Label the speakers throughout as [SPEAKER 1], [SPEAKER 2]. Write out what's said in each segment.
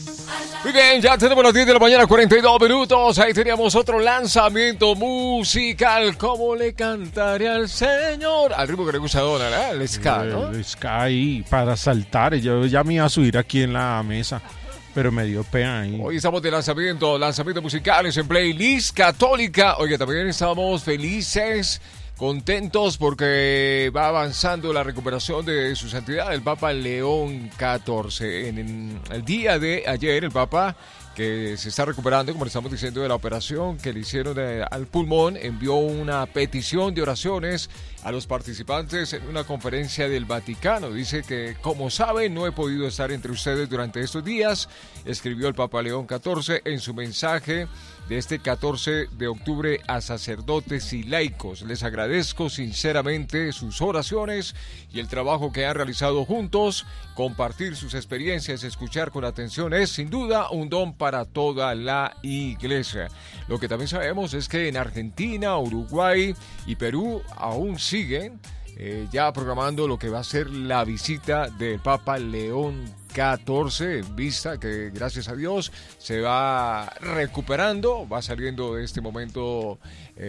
[SPEAKER 1] Muy bien, ya tenemos las 10 de la mañana, 42 minutos. Ahí teníamos otro lanzamiento musical. ¿Cómo le cantaré al Señor? Al ritmo que le gusta a Donald, ¿eh? El ska, ¿no?
[SPEAKER 2] El ska ahí para saltar. Yo ya me iba a subir aquí en la mesa, pero me dio pena ahí.
[SPEAKER 1] Hoy estamos de lanzamientos musicales en Playlist Católica. Oye, también estamos felices, contentos porque va avanzando la recuperación de su santidad, el Papa León XIV. En el día de ayer, el Papa, que se está recuperando, como le estamos diciendo, de la operación que le hicieron al pulmón, envió una petición de oraciones a los participantes en una conferencia del Vaticano. Dice que, como saben, no he podido estar entre ustedes durante estos días, escribió el Papa León XIV en su mensaje de este 14 de octubre a sacerdotes y laicos. Les agradezco sinceramente sus oraciones y el trabajo que han realizado juntos. Compartir sus experiencias, escuchar con atención es sin duda un don para toda la iglesia. Lo que también sabemos es que en Argentina, Uruguay y Perú aún siguen ya programando lo que va a ser la visita del Papa León XIV, en vista que, gracias a Dios, se va recuperando, va saliendo de este momento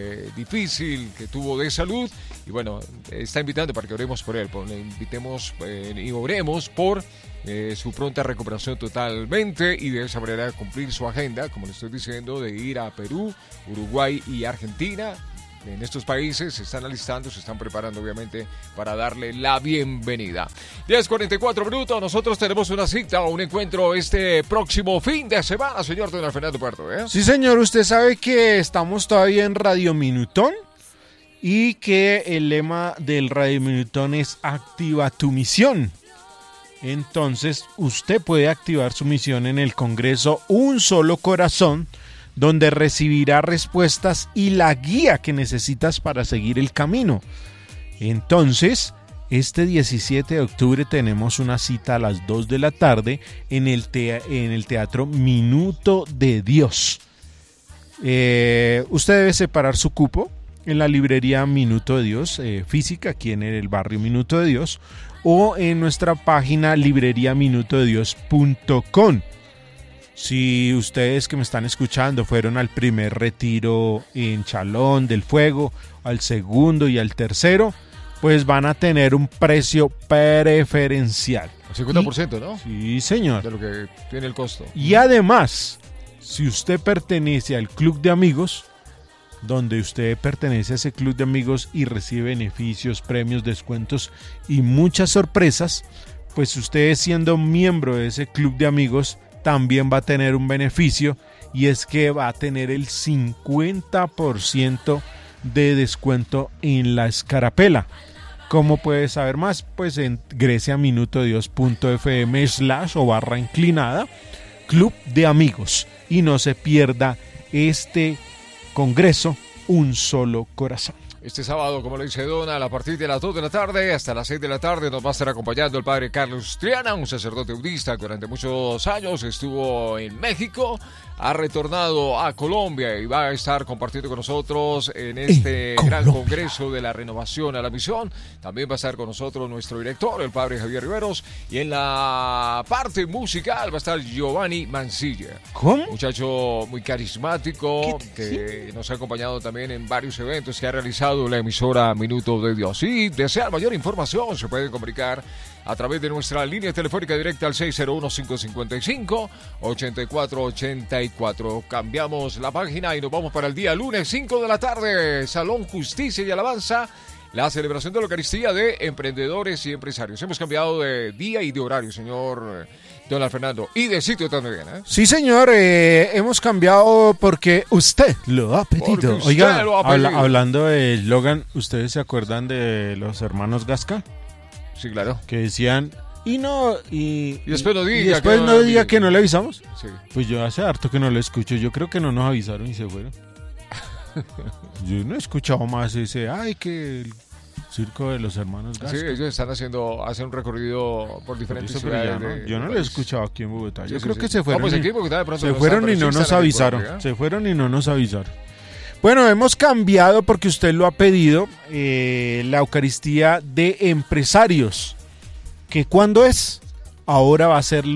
[SPEAKER 1] difícil que tuvo de salud, y bueno, está invitando para que oremos por él, invitemos y oremos por su pronta recuperación totalmente, y de esa manera cumplir su agenda, como le estoy diciendo, de ir a Perú, Uruguay y Argentina. En estos países se están alistando, se están preparando obviamente para darle la bienvenida. 10:44 minutos, nosotros tenemos una cita, un encuentro este próximo fin de semana, señor Don Fernando Puerto, ¿eh?
[SPEAKER 2] Sí, señor, usted sabe que estamos todavía en Radio Minutón y que el lema del Radio Minutón es Activa tu misión. Entonces, usted puede activar su misión en el Congreso Un Solo Corazón, donde recibirá respuestas y la guía que necesitas para seguir el camino. Entonces, este 17 de octubre tenemos una cita a las 2 de la tarde en el Teatro Minuto de Dios. Usted debe separar su cupo en la librería Minuto de Dios física, aquí en el barrio Minuto de Dios, o en nuestra página libreriaminutodedios.com. Si ustedes que me están escuchando fueron al primer retiro en Chalón del Fuego, al segundo y al tercero, pues van a tener un precio preferencial.
[SPEAKER 1] El 50%, ¿no?
[SPEAKER 2] Sí, señor.
[SPEAKER 1] De lo que tiene el costo.
[SPEAKER 2] Y además, si usted pertenece al club de amigos, donde usted pertenece a ese club de amigos y recibe beneficios, premios, descuentos y muchas sorpresas, pues usted siendo miembro de ese club de amigos también va a tener un beneficio, y es que va a tener el 50% de descuento en la escarapela. ¿Cómo puede saber más? Pues ingrese a minutodios.fm// Club de Amigos y no se pierda este congreso Un Solo Corazón.
[SPEAKER 1] Este sábado, como le dice Donald, a partir de las 2 de la tarde hasta las 6 de la tarde nos va a estar acompañando el padre Carlos Triana, un sacerdote budista que durante muchos años estuvo en México, ha retornado a Colombia y va a estar compartiendo con nosotros en este gran congreso de la renovación a la misión. También va a estar con nosotros nuestro director, el padre Javier Riveros, y en la parte musical va a estar Giovanni Mancilla.
[SPEAKER 2] ¿Cómo?
[SPEAKER 1] Muchacho muy carismático que nos ha acompañado también en varios eventos que ha realizado la emisora Minuto de Dios. Si desea mayor información, se puede comunicar a través de nuestra línea telefónica directa al 601-555-8484. Cambiamos la página y nos vamos para el día lunes, 5 de la tarde, Salón Justicia y Alabanza, la celebración de la Eucaristía de emprendedores y empresarios. Hemos cambiado de día y de horario, señor Don Fernando, y de sitio también, ¿eh?
[SPEAKER 2] Sí, señor, hemos cambiado porque usted lo ha pedido. Oiga, hablando del Logan, ¿ustedes se acuerdan de los hermanos Gasca?
[SPEAKER 1] Sí, claro.
[SPEAKER 2] Que decían, y
[SPEAKER 1] después no diga,
[SPEAKER 2] y después
[SPEAKER 1] que,
[SPEAKER 2] no diga que no le avisamos.
[SPEAKER 1] Sí.
[SPEAKER 2] Pues yo hace harto que no lo escucho. Yo creo que no nos avisaron y se fueron. Yo no he escuchado más ese, que el circo de los hermanos Gasca.
[SPEAKER 1] Sí, ellos hacen un recorrido por diferentes ciudades.
[SPEAKER 2] Yo no lo he escuchado aquí en Bogotá. Yo creo que
[SPEAKER 1] se fueron.
[SPEAKER 2] Se fueron y no nos avisaron. Se fueron y no nos avisaron. Bueno, hemos cambiado porque usted lo ha pedido, la Eucaristía de empresarios. ¿Que cuándo es? Ahora va a ser los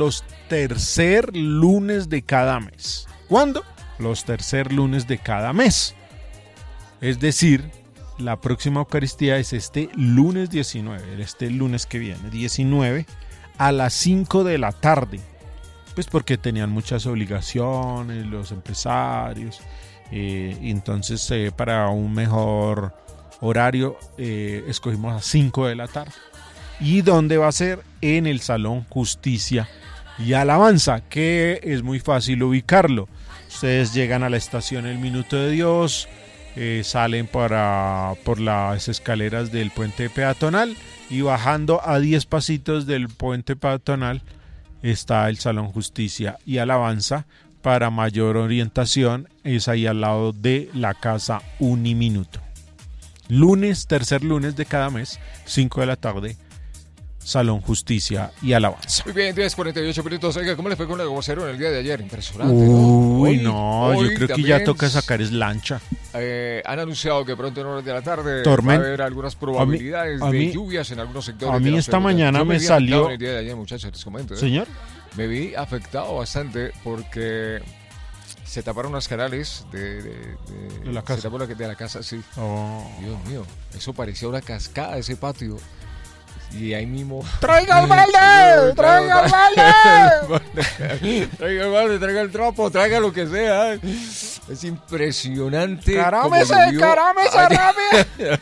[SPEAKER 2] tercer lunes de cada mes. ¿Cuándo? Los tercer lunes de cada mes. Es decir, la próxima Eucaristía es este lunes 19, este lunes que viene, 19, a las 5 de la tarde. Pues porque tenían muchas obligaciones los empresarios. Y entonces para un mejor horario escogimos a 5 de la tarde. ¿Y dónde va a ser? En el Salón Justicia y Alabanza, que es muy fácil ubicarlo. Ustedes llegan a la estación El Minuto de Dios, salen por las escaleras del puente peatonal y bajando a 10 pasitos del puente peatonal está el Salón Justicia y Alabanza. Para mayor orientación es ahí al lado de la Casa Uniminuto. Lunes, tercer lunes de cada mes, 5 de la tarde, Salón Justicia y Alabanza.
[SPEAKER 1] Muy bien, 10:48 minutos. Oiga, ¿cómo le fue con el aguacero en el día de ayer? Impresionante,
[SPEAKER 2] Uy,
[SPEAKER 1] ¿no?
[SPEAKER 2] yo creo que ya toca sacar es lancha.
[SPEAKER 1] Han anunciado que pronto en horas de la tarde va a haber algunas probabilidades de lluvias en algunos sectores.
[SPEAKER 2] A mí esta mañana me salió...
[SPEAKER 1] En el día de ayer, muchachos, les comento.
[SPEAKER 2] Señor.
[SPEAKER 1] Me vi afectado bastante porque se taparon los canales de
[SPEAKER 2] la casa.
[SPEAKER 1] Se tapó de la casa, sí.
[SPEAKER 2] Oh.
[SPEAKER 1] Dios mío, eso parecía una cascada ese patio. Y ahí mismo...
[SPEAKER 2] ¡Traiga el balde! ¡Traiga el balde!
[SPEAKER 1] Traiga el balde, traiga el trapo, traiga lo que sea. Es impresionante.
[SPEAKER 2] ¡Carámese rápido!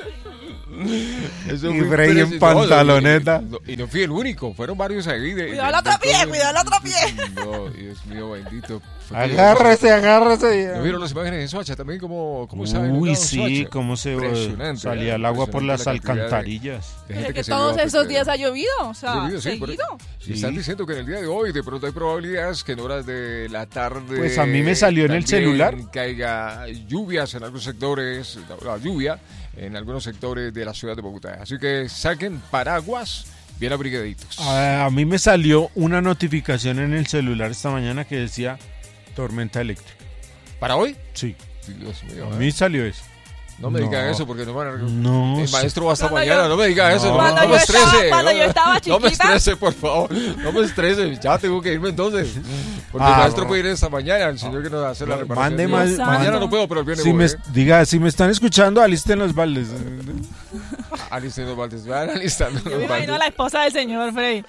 [SPEAKER 1] Eso
[SPEAKER 2] y Frey en pantaloneta.
[SPEAKER 1] Y no fui el único, fueron varios ahí.
[SPEAKER 3] Cuidado el otro pie, cuidado el otro pie.
[SPEAKER 1] No, Dios mío, bendito.
[SPEAKER 2] Agárrese.
[SPEAKER 1] ¿No vieron las imágenes en Soacha también? ¿Cómo estaba inundado
[SPEAKER 2] Uy, sí,
[SPEAKER 1] Soacha?
[SPEAKER 2] cómo salía el agua por las alcantarillas.
[SPEAKER 3] Es que todos esos días ha llovido, o sea, seguido.
[SPEAKER 1] Y están diciendo que en el día de hoy de pronto hay probabilidades que en horas de la tarde...
[SPEAKER 2] Pues a mí me salió en el celular.
[SPEAKER 1] Caiga lluvias en algunos sectores, la lluvia en algunos sectores de la ciudad de Bogotá. Así que saquen paraguas bien abrigaditos.
[SPEAKER 2] A mí me salió una notificación en el celular esta mañana que decía tormenta eléctrica.
[SPEAKER 1] ¿Para hoy?
[SPEAKER 2] Sí.
[SPEAKER 1] Dios mío.
[SPEAKER 2] A mí salió eso.
[SPEAKER 1] No me diga eso porque no van a...
[SPEAKER 2] No.
[SPEAKER 1] El maestro va hasta mañana, no me diga eso.
[SPEAKER 3] Cuando
[SPEAKER 1] No me estrese.
[SPEAKER 3] Cuando yo estaba chiquita.
[SPEAKER 1] No me estrese, por favor. No me estrese. Ya tengo que irme entonces. Porque el maestro puede ir esta mañana. El señor que nos va a hacer la reparación. Mañana no puedo, pero el viernes
[SPEAKER 2] Diga, si me están escuchando, alisten los baldes.
[SPEAKER 1] Alisten los baldes. Van alistando los baldes.
[SPEAKER 3] Me imagino a la esposa del señor Frey.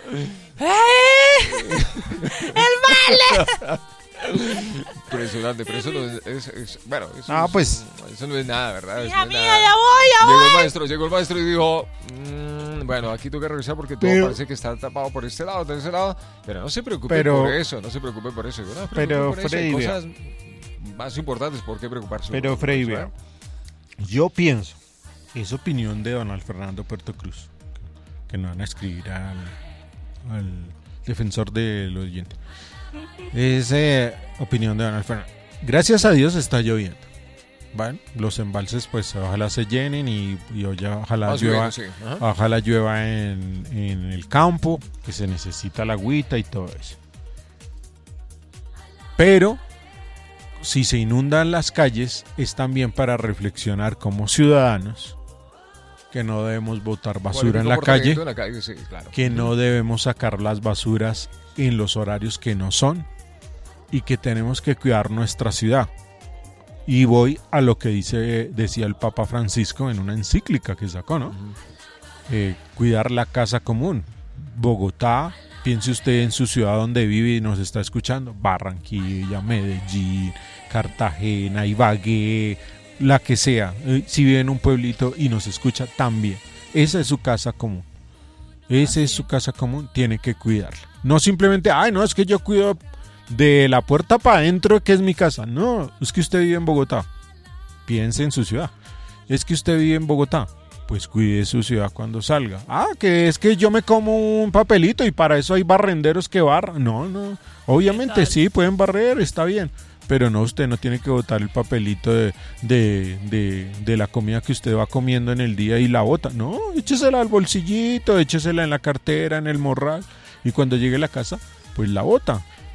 [SPEAKER 3] ¡El balde!
[SPEAKER 1] Impresionante, pero eso no es bueno, eso no es nada, ¿verdad?
[SPEAKER 3] Hija mía, ya voy.
[SPEAKER 1] Llegó el maestro y dijo, bueno, aquí tengo que revisar porque todo parece que está tapado por este lado, por ese lado, pero no se preocupen por eso,
[SPEAKER 2] pero Freddy,
[SPEAKER 1] hay cosas más importantes por qué preocuparse.
[SPEAKER 2] Pero Freddy, yo pienso, es opinión de don Fernando Puerto Cruz, que no van a escribir al defensor del oyente. Es opinión de don Fernando. Gracias a Dios está lloviendo. Bueno, los embalses pues ojalá se llenen y ojalá llueva en el campo, que se necesita la agüita y todo eso. Pero si se inundan las calles es también para reflexionar como ciudadanos que no debemos botar basura en la calle,
[SPEAKER 1] sí, claro.
[SPEAKER 2] Que no debemos sacar las basuras en los horarios que no son y que tenemos que cuidar nuestra ciudad. Y voy a lo que decía el Papa Francisco en una encíclica que sacó, ¿no? Cuidar la casa común. Bogotá, piense usted en su ciudad donde vive y nos está escuchando. Barranquilla, Medellín, Cartagena, Ibagué, la que sea. Si vive en un pueblito y nos escucha, también. Esa es su casa común. Esa es su casa común, tiene que cuidarla. No simplemente, no, es que yo cuido de la puerta para adentro, que es mi casa. No, es que usted vive en Bogotá. Piense en su ciudad. Es que usted vive en Bogotá. Pues cuide su ciudad cuando salga. Que es que yo me como un papelito y para eso hay barrenderos que barran. No. Obviamente sí, pueden barrer, está bien. Pero no, usted no tiene que botar el papelito de la comida que usted va comiendo en el día y la bota. No, échesela al bolsillito, échesela en la cartera, en el morral. Y cuando llegue a la casa, pues la bota.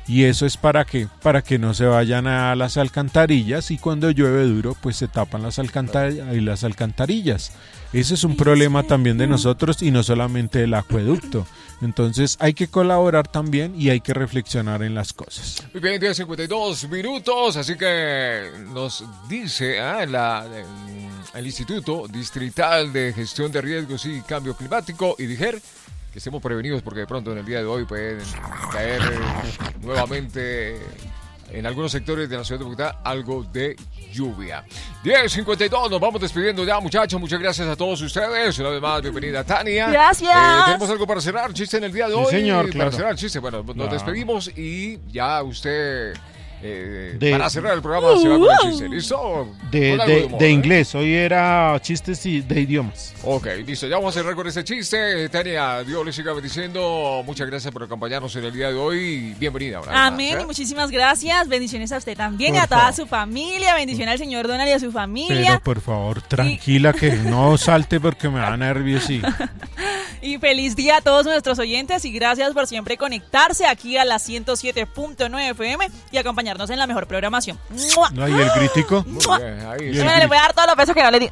[SPEAKER 2] Y eso es para que no se vayan a las alcantarillas y cuando llueve duro pues se tapan las alcantarillas. Ese es un problema también de nosotros y no solamente del acueducto. Entonces hay que colaborar también y hay que reflexionar en las cosas.
[SPEAKER 1] Muy bien, 10:52 minutos, así que nos dice el Instituto Distrital de Gestión de Riesgos y Cambio Climático, IDIGER, que estemos prevenidos porque de pronto en el día de hoy pueden caer nuevamente en algunos sectores de la ciudad de Bogotá algo de lluvia. 10:52, nos vamos despidiendo ya, muchachos. Muchas gracias a todos ustedes. Una vez más, bienvenida Tania.
[SPEAKER 3] Gracias.
[SPEAKER 1] ¿Tenemos algo para cerrar, chiste, en el día de hoy?
[SPEAKER 2] Señor, claro.
[SPEAKER 1] Para cerrar, chiste. Bueno, nos despedimos y ya usted... para cerrar el programa se va con el chiste, ¿listo?
[SPEAKER 2] De inglés, hoy era chistes de idiomas.
[SPEAKER 1] Ok, listo, ya vamos a cerrar con este chiste. Tania, Dios le siga bendiciendo. Muchas gracias por acompañarnos en el día de hoy. Bienvenida.
[SPEAKER 3] Amén, y muchísimas gracias. Bendiciones a usted también y a toda su familia. Bendiciones al señor Donald y a su familia.
[SPEAKER 2] Pero por favor, tranquila, que no salte porque me da nervios
[SPEAKER 3] Y feliz día a todos nuestros oyentes y gracias por siempre conectarse aquí a la 107.9 FM y acompañarnos en la mejor programación.
[SPEAKER 2] No, y el crítico.
[SPEAKER 1] Bien, ahí
[SPEAKER 3] Le voy a dar todos los besos que no le di.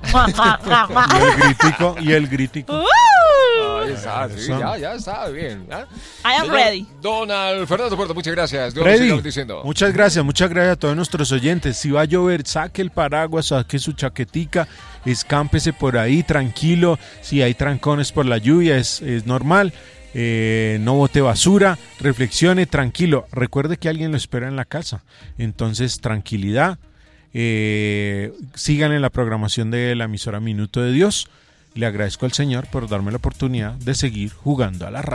[SPEAKER 2] Y el crítico.
[SPEAKER 1] Ahí está, sí, ya está, bien.
[SPEAKER 3] I am ready.
[SPEAKER 1] Donald Fernando Puerto, muchas gracias. Dios le siga bendiciendo.
[SPEAKER 2] Muchas gracias a todos nuestros oyentes. Si va a llover, saque el paraguas, saque su chaquetica, escámpese por ahí, tranquilo. Si hay trancones por la lluvia, es normal. No bote basura, reflexione, tranquilo. Recuerde que alguien lo espera en la casa. Entonces, tranquilidad. Sigan en la programación de la emisora Minuto de Dios. Le agradezco al Señor por darme la oportunidad de seguir jugando a la radio.